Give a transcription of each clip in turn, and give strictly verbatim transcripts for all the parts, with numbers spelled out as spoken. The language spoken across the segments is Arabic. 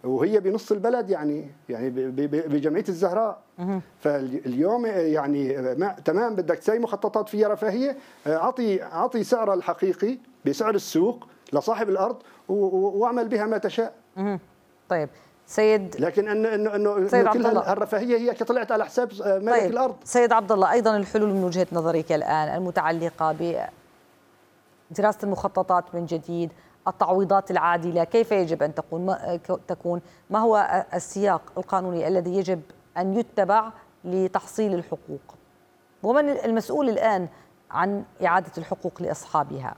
وهي بنص البلد، يعني يعني بجمعيه الزهراء. فاليوم يعني تمام بدك تسوي مخططات فيها رفاهيه، اعطي اعطي سعرها الحقيقي بسعر السوق لصاحب الارض واعمل بها ما تشاء. طيب سيد، لكن انه انه انه كل هالرفاهيه هي طلعت على حساب مالك طيب الارض. سيد عبد الله، ايضا الحلول من وجهه نظرك الان المتعلقه بدراسه المخططات من جديد، التعويضات العادله، كيف يجب ان تكون تكون ما هو السياق القانوني الذي يجب ان يتبع لتحصيل الحقوق؟ ومن المسؤول الان عن اعاده الحقوق لاصحابها؟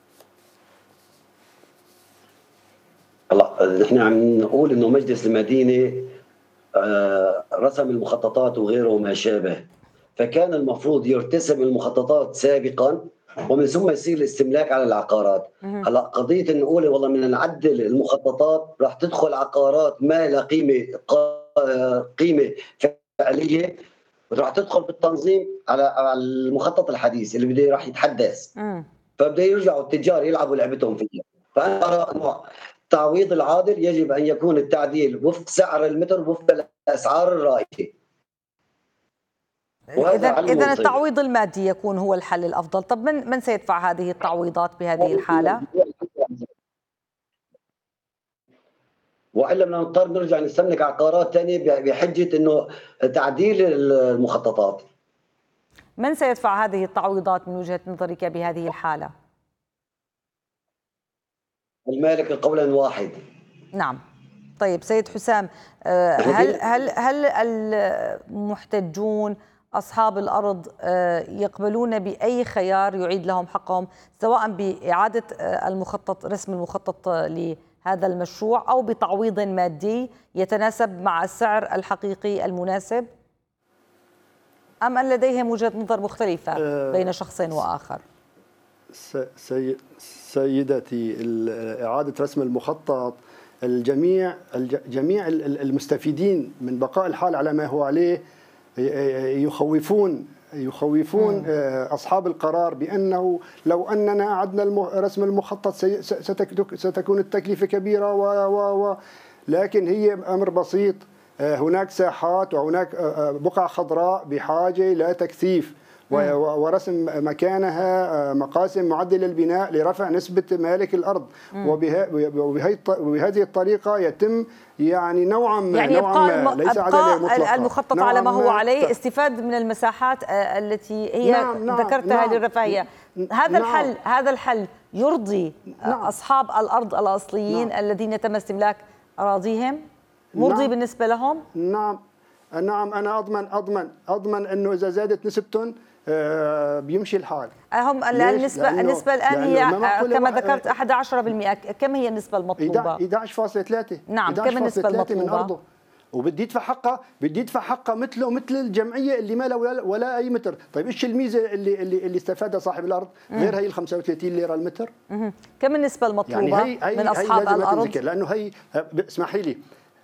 هلا نحن عم نقول انه مجلس المدينه رسم المخططات وغيره وما شابه، فكان المفروض يرتسم المخططات سابقا ومن ثم يصير الاستملاك على العقارات. هلا قضيه انه نقول والله بدنا نعدل المخططات، راح تدخل عقارات ما لها قيمه قيمه فعليه، راح تدخل بالتنظيم على على المخطط الحديث اللي بده راح يتحدث، فبده يرجعوا التجار يلعبوا لعبتهم فيها. فانا ارى انه التعويض العادل يجب ان يكون التعديل وفق سعر المتر وفق الاسعار الرائجه. إذا إذا التعويض المادي يكون هو الحل الأفضل. طب من من سيدفع هذه التعويضات بهذه الحالة؟ وإلا بدنا نضطر نرجع نستملك عقارات ثانية بحجة إنه تعديل المخططات. من سيدفع هذه التعويضات من وجهة نظرك بهذه الحالة؟ المالك قولا واحد. نعم. طيب سيد حسام، هل هل هل المحتجون أصحاب الأرض يقبلون بأي خيار يعيد لهم حقهم، سواء بإعادة المخطط رسم المخطط لهذا المشروع أو بتعويض مادي يتناسب مع السعر الحقيقي المناسب، أم أن لديهم وجهة نظر مختلفة بين شخص وآخر؟ سيدتي، إعادة رسم المخطط الجميع جميع المستفيدين من بقاء الحال على ما هو عليه يخوفون يخوفون أصحاب القرار بأنه لو أننا أعدنا رسم المخطط ستكون التكلفة كبيرة و و و لكن هي أمر بسيط. هناك ساحات وهناك بقع خضراء بحاجة لا تكثيف، ورسم مكانها مقاسم معدلة للبناء لرفع نسبة مالك الأرض، وبهذه الطريقة يتم يعني نوعا ما يعني نوعا ما ليس أبقاء المخطط على ما هو عليه، استفاد من المساحات التي هي نعم نعم ذكرتها نعم للرفاهية. هذا نعم الحل هذا الحل يرضي نعم أصحاب الأرض الأصليين نعم الذين تم استملاك أراضيهم؟ مرضي نعم بالنسبة لهم؟ نعم نعم أنا أضمن أضمن أضمن أنه إذا زادت نسبتهم بيمشي الحال. هم النسبة النسبة الآن هي كما ذكرت أحد عشر بالمئة، كم هي النسبة المطلوبة؟ أحد عشر فاصلة ثلاثة. نعم كم النسبة المطلوبة من أرضه، وبدي يدفع حقها بدي يدفع حقها مثله مثل الجمعية اللي ما له ولا, ولا أي متر. طيب إيش الميزة اللي اللي اللي استفادها صاحب الأرض غير هي ال خمسة وثلاثين ليرة المتر؟ مم. كم النسبة المطلوبة يعني هي هي من أصحاب هي الأرض؟ لأنه هي اسمحي لي،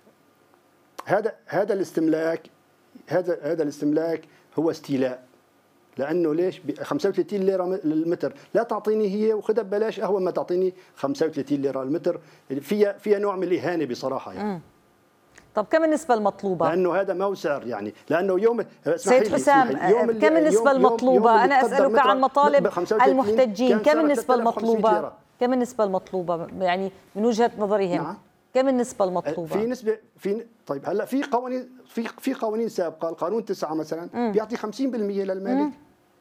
هذا هذا الاستملاك هذا هذا الاستملاك هو استيلاء. لانه ليش ب خمسة وثلاثين ليره للمتر؟ لا تعطيني هي وخذها ببلاش اهون ما تعطيني خمسة وثلاثين ليره المتر. فيها فيها نوع من الاهانه بصراحه يعني. مم. طب كم النسبه المطلوبه؟ لانه هذا ما هو سعر يعني، لانه يوم سيد حسام كم النسبه المطلوبه؟ يوم انا اسالك عن مطالب المحتجين، كم النسبه المطلوبه؟ كم النسبه المطلوبه يعني من وجهه نظرهم؟ نعم. كم النسبة المطلوبة؟ في نسبة في طيب هلا في قوانين في في قوانين سابقة، القانون تسعة مثلا مم. بيعطي خمسين بالمئة للمالك. مم.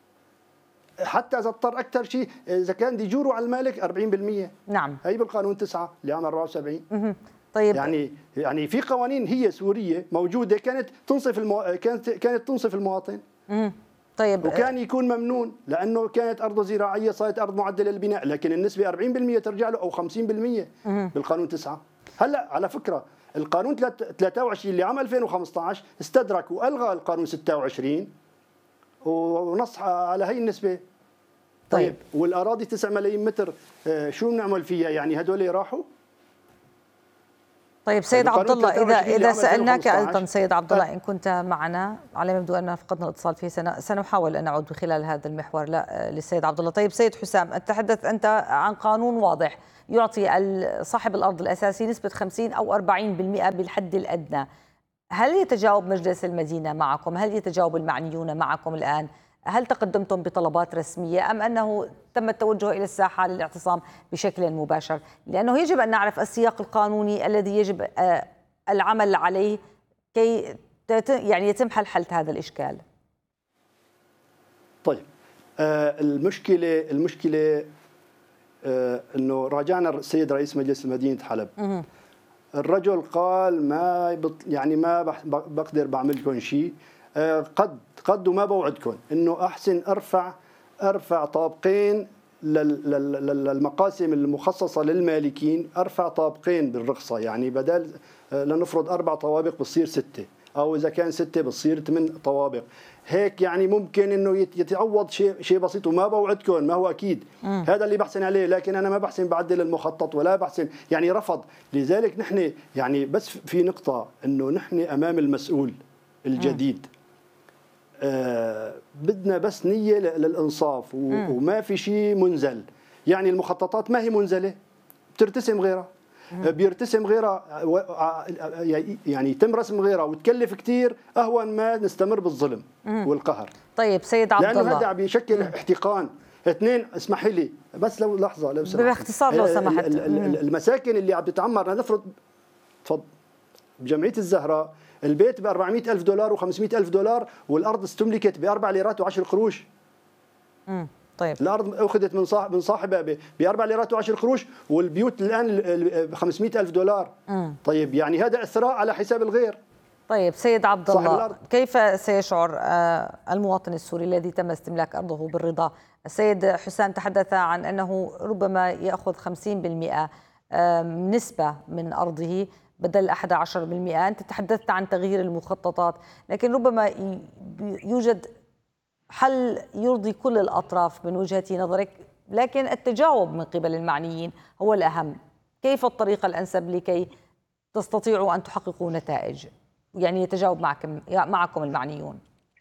حتى إذا اضطر أكثر شيء إذا كان ديجوره على المالك أربعين بالمئة. نعم. هي بالقانون تسعة لعام أربعة وسبعين. مم. طيب يعني يعني في قوانين هي سورية موجودة كانت تنصف المو... كانت كانت تنصف المواطن. مم. طيب وكان يكون ممنون لانه كانت ارضه زراعيه صارت ارض معدله للبناء، لكن النسبه أربعين بالمئة ترجع له او خمسين بالمئة مم. بالقانون تسعة. هلا على فكره القانون ثلاثة وعشرين لعام ألفين وخمسة عشر استدرك والغى القانون ستة وعشرين ونص على هي النسبه. طيب, طيب. والاراضي تسعة ملايين متر شو بنعمل فيها يعني؟ هدول راحوا طيب سيد عبد الله، اذا اذا سالناك ايضا سيد عبد الله ان كنت معنا، على ما يبدو ان فقدنا الاتصال فيه، سنحاول ان نعود خلال هذا المحور لا للسيد عبد الله. طيب سيد حسام، تحدث انت عن قانون واضح يعطي صاحب الارض الاساسي نسبه خمسين او أربعين بالمئة بالحد الادنى. هل يتجاوب مجلس المدينه معكم؟ هل يتجاوب المعنيون معكم الان؟ هل تقدمتم بطلبات رسمية أم أنه تم التوجه إلى الساحة للاعتصام بشكل مباشر؟ لأنه يجب أن نعرف السياق القانوني الذي يجب العمل عليه كي يعني يتم حل حل هذا الإشكال. طيب آه المشكلة المشكلة آه أنه راجعنا السيد رئيس مجلس مدينة حلب. الرجل قال ما يعني ما بقدر بعمل لكم شيء، قد قد وما بوعدكم انه احسن ارفع ارفع طابقين للمقاسم المخصصه للمالكين، ارفع طابقين بالرخصه، يعني بدل لنفرض اربع طوابق بتصير سته، او اذا كان سته بتصير ثمان طوابق، هيك يعني ممكن انه يتعوض شيء شيء بسيط، وما بوعدكم ما هو اكيد م. هذا اللي بحسن عليه، لكن انا ما بحسن بعدل المخطط ولا بحسن يعني رفض. لذلك نحن يعني بس في نقطه انه نحن امام المسؤول الجديد. م. آه بدنا بس نية للإنصاف وما في شيء منزل، يعني المخططات ما هي منزلة، بترتسم غيرها، بيرتسم غيرها، يعني يتم رسم غيرها وتكلف كثير أهون ما نستمر بالظلم والقهر. طيب سيد عبد الله، لأنه هذا عم بيشكل احتقان. اثنين، اسمحي لي بس لو لحظة لو سمحت، باختصار لو سمحت. المساكن اللي عم تتعمر نفرض تفضل بجمعية الزهراء البيت ب أربعمئة ألف دولار وخمسمئة ألف دولار، والأرض استملكت بأربع ليرات وعشر قروش. امم طيب الأرض أخذت من صاحب من صاحبها بأربع ليرات وعشر قروش، والبيوت الآن ب خمسمئة ألف دولار. مم. طيب يعني هذا إثراء على حساب الغير. طيب سيد عبد الله، كيف سيشعر المواطن السوري الذي تم استملاك أرضه بالرضا؟ السيد حسام تحدث عن أنه ربما يأخذ خمسين بالمئة نسبة من أرضه بدل أحد عشر بالمئة. أنت تحدثت عن تغيير المخططات، لكن ربما يوجد حل يرضي كل الأطراف من وجهة نظرك، لكن التجاوب من قبل المعنيين هو الأهم. كيف الطريقة الأنسب لكي تستطيعوا أن تحققوا نتائج، يعني يتجاوب معكم معكم المعنيون؟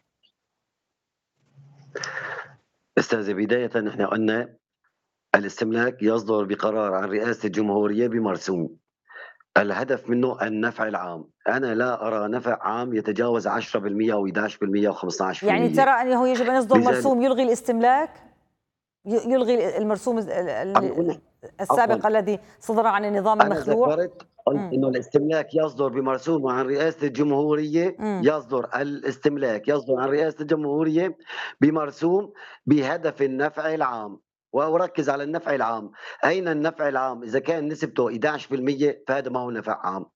أستاذة، بداية نحن قلنا الاستملاك يصدر بقرار عن رئاسة الجمهورية بمرسوم، الهدف منه النفع العام. أنا لا أرى نفع عام يتجاوز عشرة بالمئة أو إحدى عشر بالمئة أو خمسة عشر بالمئة. يعني ترى أنه يجب أن يصدر مرسوم يلغي الاستملاك، يلغي المرسوم السابق الذي صدر عن النظام المخلوع؟ أنا ذكرت أنه الاستملاك يصدر بمرسوم عن رئاسة الجمهورية. مم. يصدر الاستملاك يصدر عن رئاسة الجمهورية بمرسوم بهدف النفع العام، وأركز على النفع العام. أين النفع العام؟ إذا كان نسبته إحدى عشر بالمئة فهذا ما هو نفع عام.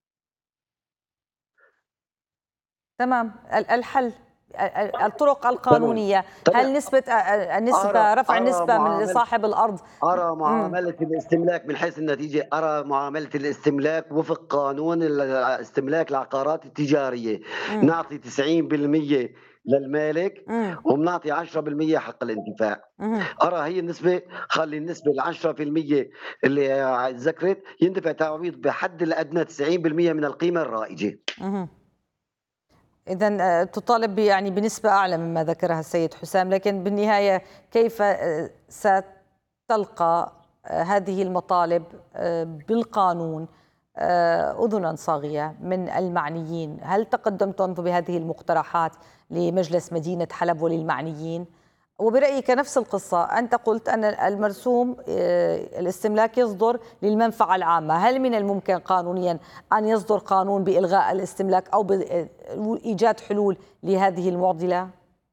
تمام. الحل الطرق القانونية. هل نسبة النسبة رفع النسبة من لصاحب الأرض؟ أرى معاملة م. الاستملاك من حيث النتيجة، أرى معاملة الاستملاك وفق قانون الاستملاك العقارات التجارية. م. نعطي تسعين بالمئة للمالك وبنعطي عشرة بالمئة حق الانتفاع. مم. أرى هي النسبة، خلي النسبة العشرة بالمئة اللي ذكرت يندفع تعويض بحد الأدنى تسعين بالمئة من القيمة الرائجة. إذن تطالب يعني بنسبة أعلى مما ذكرها السيد حسام، لكن بالنهاية كيف ستلقى هذه المطالب بالقانون أذنا صاغية من المعنيين؟ هل تقدمتم بهذه المقترحات لمجلس مدينة حلب وللمعنيين؟ وبرأيك نفس القصة، أنت قلت أن المرسوم الاستملاك يصدر للمنفعة العامة، هل من الممكن قانونيا أن يصدر قانون بإلغاء الاستملاك أو بإيجاد حلول لهذه المعضلة؟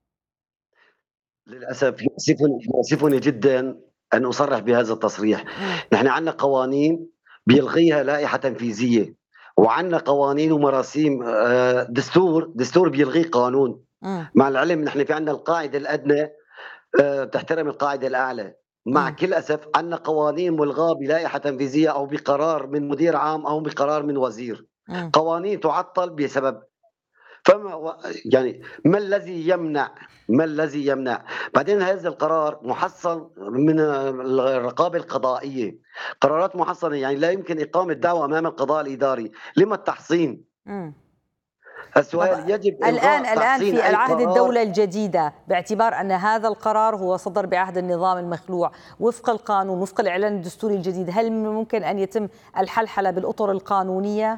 للأسف يؤسفني, يؤسفني جدا أن أصرح بهذا التصريح. نحن عندنا قوانين بيلغيها لائحة تنفيذية، وعندنا قوانين ومراسيم، دستور دستور بيلغي قانون. م. مع العلم نحن في عندنا القاعدة الأدنى تحترم القاعدة الأعلى. مع م. كل أسف عندنا قوانين ملغاة بلائحة تنفيذية أو بقرار من مدير عام أو بقرار من وزير. م. قوانين تعطل بسبب فما يعني ما الذي يمنع ما الذي يمنع بعدين هذا القرار محصن من الرقابة القضائية، قرارات محصنة، يعني لا يمكن إقامة دعوة أمام القضاء الإداري. لما التحصين؟ مم. طب السؤال يجب الآن إلغاء الآن تحصين في أي العهد قرار. الدولة الجديدة، باعتبار أن هذا القرار هو صدر بعهد النظام المخلوع وفق القانون وفق الإعلان الدستوري الجديد، هل ممكن أن يتم الحلحلة بالأطر القانونية؟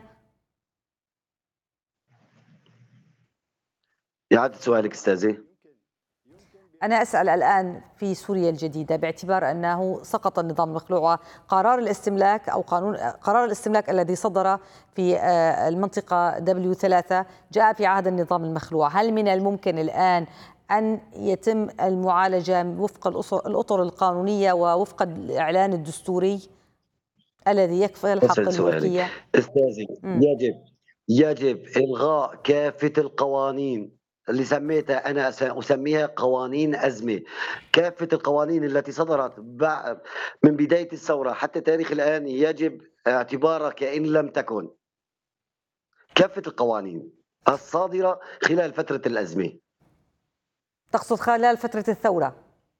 إعادة سؤالك أستاذي. أنا أسأل الآن في سوريا الجديدة، باعتبار أنه سقط النظام المخلوع، قرار الاستملاك أو قانون قرار الاستملاك الذي صدر في المنطقة دبليو ثلاثة جاء في عهد النظام المخلوع، هل من الممكن الآن أن يتم المعالجة وفق الأطر القانونية ووفق الإعلان الدستوري الذي يكفل حق الملكية؟ أستاذي، يجب يجب إلغاء كافة القوانين اللي سميتها أنا أسميها قوانين أزمة، كافة القوانين التي صدرت من بداية الثورة حتى تاريخ الآن يجب اعتبارها كأن لم تكن. كافة القوانين الصادرة خلال فترة الأزمة. تقصد خلال فترة الثورة؟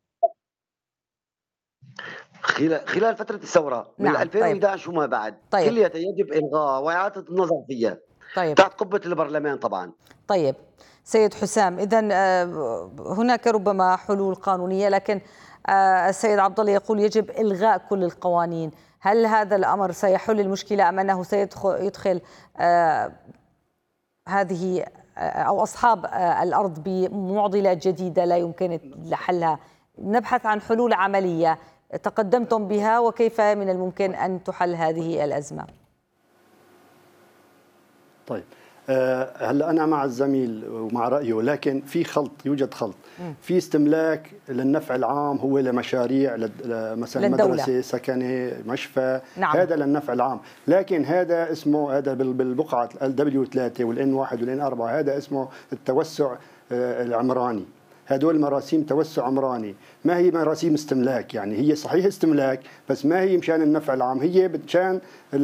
خلال خلال فترة الثورة من نعم. ألفين وإحدى عشر وما بعد. طيب. كلها يجب إلغاءها وإعادة النظر فيها. طيب. تحت قبة البرلمان طبعا. طيب سيد حسام، إذن هناك ربما حلول قانونية، لكن السيد عبد الله يقول يجب إلغاء كل القوانين، هل هذا الأمر سيحل المشكلة أم أنه سيدخل هذه أو أصحاب الأرض بمعضلة جديدة لا يمكن حلها؟ نبحث عن حلول عملية تقدمتم بها، وكيف من الممكن أن تحل هذه الأزمة؟ طيب هلا أنا مع الزميل ومع رأيه، لكن في خلط، يوجد خلط. في استملاك للنفع العام هو لمشاريع مثلا مدرسة، سكنة، مشفى. نعم. هذا للنفع العام، لكن هذا اسمه هذا بالبقعة الدبليو ثلاثة والإن واحد والإن أربعة هذا اسمه التوسع العمراني. هدول مراسيم توسع عمراني، ما هي مراسيم استملاك. يعني هي صحيح استملاك بس ما هي مشان النفع العام، هي مشان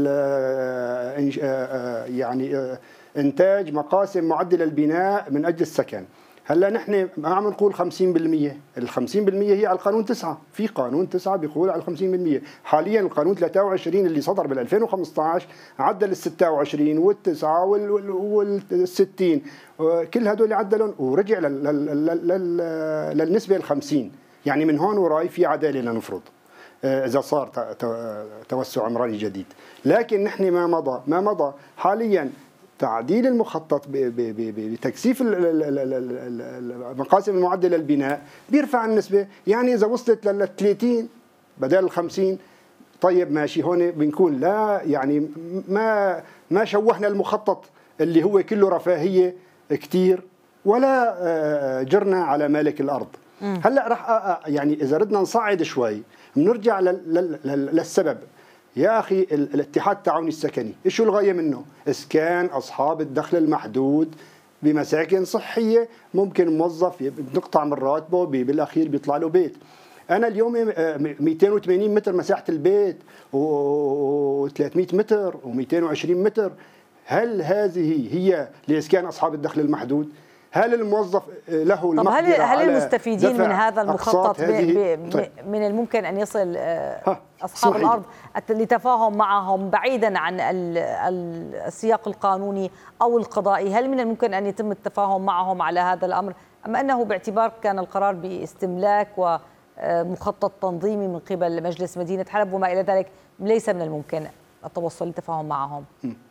يعني إنتاج مقاسم معدلة البناء من أجل السكن. هلا نحن ما عم نقول خمسين بالمئة، ال خمسين بالمئة هي على القانون تسعة، في قانون تسعة بيقول على خمسين بالمئة. حاليا القانون ثلاثة وعشرين اللي صدر بال ألفين وخمسة عشر عدل ال ستة وعشرين والتسعة والستين، كل هدول عدلهم ورجع للنسبة ال خمسين. يعني من هون وراي في عدالة لنفرض إذا صار توسع عمراني جديد. لكن نحن ما مضى ما مضى حاليا تعديل المخطط بتكثيف المقاسم المعدله للبناء بيرفع النسبه. يعني اذا وصلت لل ثلاثين بدل ال خمسين، طيب ماشي، هون بنكون لا يعني ما ما شوهنا المخطط اللي هو كله رفاهيه كثير، ولا جرنا على مالك الارض. هلا راح يعني اذا ردنا نصعد شوي بنرجع للسبب. يا أخي الاتحاد التعاوني السكني إيش الغاية منه؟ إسكان أصحاب الدخل المحدود بمساكن صحية، ممكن موظف بنقطع من راتبه بالأخير بيطلع له بيت. أنا اليوم مئتين وثمانين متر مساحة البيت و300 متر ومئتين وعشرين متر، هل هذه هي لإسكان أصحاب الدخل المحدود؟ هل الموظف له المقدرة؟ طب هل هل المستفيدين من هذا المخطط طيب. من الممكن أن يصل أصحاب صحيح. الأرض لتفاهم معهم بعيدا عن السياق القانوني أو القضائي؟ هل من الممكن أن يتم التفاهم معهم على هذا الأمر، أم أنه باعتبار كان القرار باستملاك ومخطط تنظيمي من قبل مجلس مدينة حلب وما إلى ذلك ليس من الممكن التوصل للتفاهم معهم؟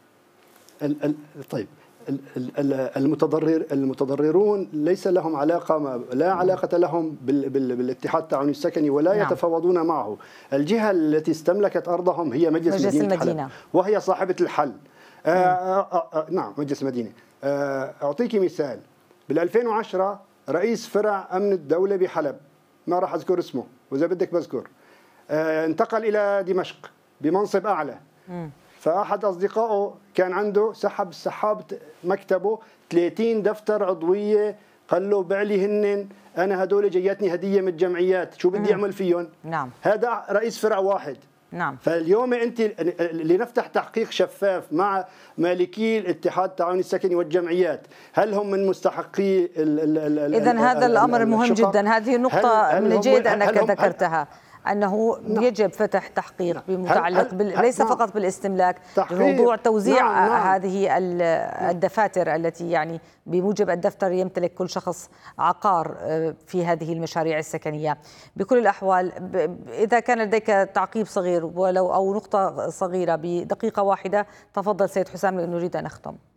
طيب المتضرر المتضررون ليس لهم علاقة، لا علاقة لهم بالاتحاد التعاوني السكني ولا نعم. يتفاوضون معه. الجهة التي استملكت أرضهم هي مجلس, مجلس مدينة, المدينة حلب، وهي صاحبة الحل. آه آه آه نعم مجلس المدينة. آه أعطيك مثال، بال ألفين وعشرة رئيس فرع أمن الدولة بحلب، ما راح أذكر اسمه وإذا بدك بذكر، آه انتقل إلى دمشق بمنصب أعلى. م. فأحد أصدقائه كان عنده سحب السحاب مكتبه ثلاثين دفتر عضوية، قال له بعلي هنن، أنا هدول جيتني هدية من الجمعيات، شو بدي أعمل فيهم؟ نعم. هذا رئيس فرع واحد نعم. فاليوم أنت لنفتح تحقيق شفاف مع مالكي الاتحاد التعاوني السكني والجمعيات، هل هم من مستحقي إذن هذا الأمر مهم جدا، هذه النقطة من الجيد أنك ذكرتها، أنه نعم. يجب فتح تحقيق نعم. بمتعلق هل هل ليس نعم. فقط بالاستملاك، بموضوع توزيع نعم. نعم. هذه الدفاتر التي يعني بموجب الدفتر يمتلك كل شخص عقار في هذه المشاريع السكنية. بكل الأحوال إذا كان لديك تعقيب صغير ولو أو نقطة صغيرة بدقيقة واحدة، تفضل سيد حسام، لأن نريد أن نختم.